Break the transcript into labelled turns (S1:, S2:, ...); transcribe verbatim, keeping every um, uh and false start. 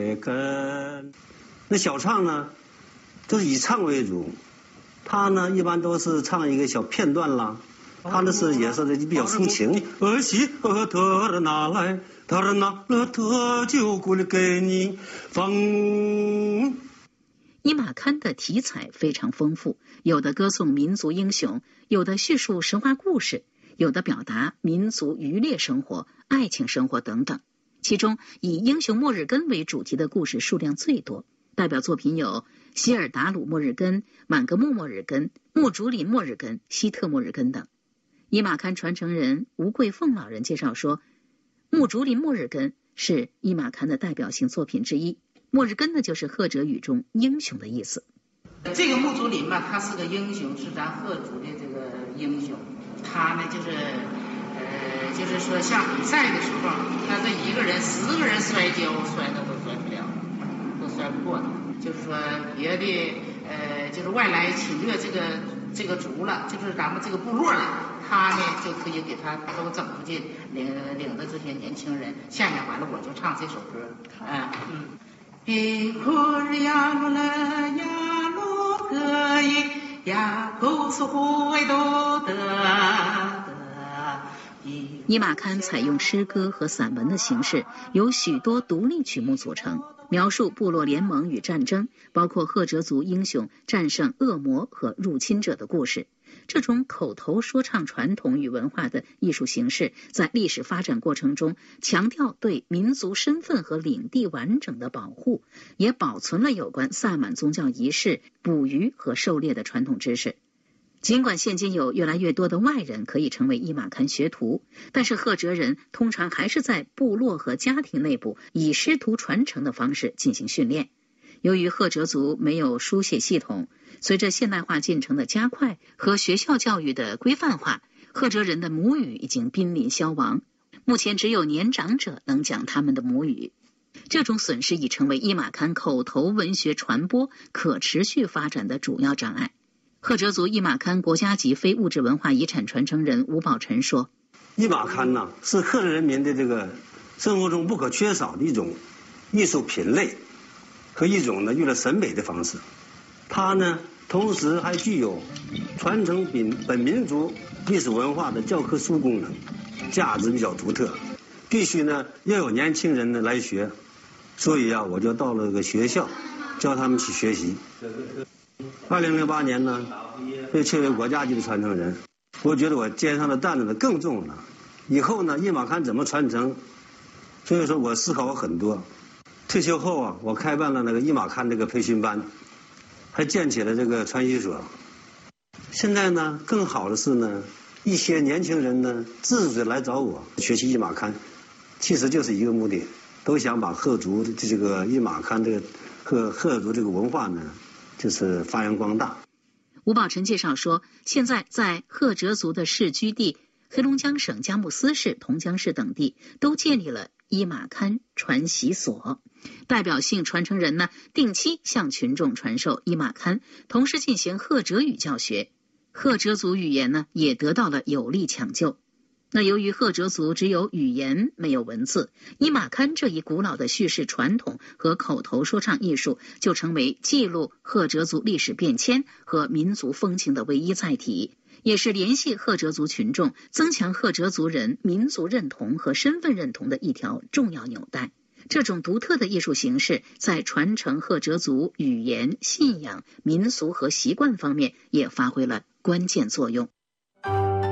S1: 来跟。那小唱呢，都是以唱为主，他呢一般都是唱一个小片段啦。他那是也是比较抒情。儿媳妇特拿来，特拿了特就过来给你放。
S2: 伊玛堪的题材非常丰富，有的歌颂民族英雄，有的叙述神话故事，有的表达民族渔猎生活、爱情生活等等。其中以英雄莫日根为主题的故事数量最多，代表作品有希尔达鲁莫日根、满格木莫日根、木竹林莫日根、希特莫日根等。伊玛堪传承人吴桂凤老人介绍说，木竹林莫日根是伊玛堪的代表性作品之一。莫日根呢，就是赫哲语中英雄的意思。
S3: 这个木竹林嘛，他是个英雄，是咱赫族的这个英雄。他呢，就是呃，就是说像比赛的时候，他这一个人十个人摔跤，摔的都摔不了，都摔不过他。就是说别的呃，就是外来侵略这个这个族了，就是咱们这个部落了，他呢就可以给他都整出去，领领着这些年轻人。下面完了，我就唱这首歌，嗯嗯。比库日呀罗了呀罗格伊呀古苏胡维多德德。
S2: 伊玛堪采用诗歌和散文的形式，由许多独立曲目组成，描述部落联盟与战争，包括赫哲族英雄战胜恶魔和入侵者的故事。这种口头说唱传统与文化的艺术形式，在历史发展过程中强调对民族身份和领地完整的保护，也保存了有关萨满宗教仪式、捕鱼和狩猎的传统知识。尽管现今有越来越多的外人可以成为伊玛堪学徒，但是赫哲人通常还是在部落和家庭内部以师徒传承的方式进行训练。由于赫哲族没有书写系统，随着现代化进程的加快和学校教育的规范化，赫哲人的母语已经濒临消亡，目前只有年长者能讲他们的母语。这种损失已成为伊玛堪口头文学传播可持续发展的主要障碍。赫哲族伊玛堪国家级非物质文化遗产传承人吴宝臣说，
S1: 伊玛堪呢是赫哲人民的这个生活中不可缺少的一种艺术品类和一种呢娱乐审美的方式。它呢同时还具有传承本本民族历史文化的教科书功能，价值比较独特，必须呢要有年轻人呢来学。所以啊，我就到了个学校教他们去学习。二零零八年呢被确为国家级的传承人，我觉得我肩上的担子呢更重了。以后呢伊玛堪怎么传承，所以说我思考了很多。退休后啊，我开办了那个伊玛堪这个培训班，还建起了这个传习所。现在呢更好的是呢，一些年轻人呢自主的来找我学习伊玛堪，其实就是一个目的，都想把赫族的这个伊玛堪这个和赫族这个文化呢就是发扬光大。
S2: 吴宝臣介绍说，现在在赫哲族的世居地黑龙江省佳木斯市、同江市等地都建立了伊玛堪传习所，代表性传承人呢定期向群众传授伊玛堪，同时进行赫哲语教学。赫哲族语言呢也得到了有力抢救。那由于赫哲族只有语言没有文字，伊玛堪这一古老的叙事传统和口头说唱艺术就成为记录赫哲族历史变迁和民族风情的唯一载体，也是联系赫哲族群众、增强赫哲族人民族认同和身份认同的一条重要纽带。这种独特的艺术形式在传承赫哲族语言、信仰、民俗和习惯方面也发挥了关键作用。